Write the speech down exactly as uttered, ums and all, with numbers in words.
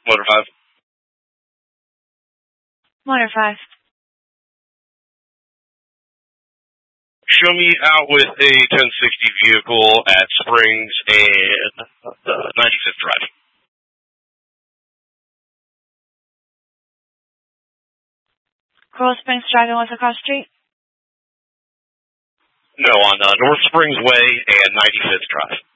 Motor five. Motor five. Show me out with a ten sixty vehicle at Springs and uh, ninety-fifth Drive. Coral Springs Drive and what's across the street? No, on uh, North Springs Way and ninety-fifth Drive.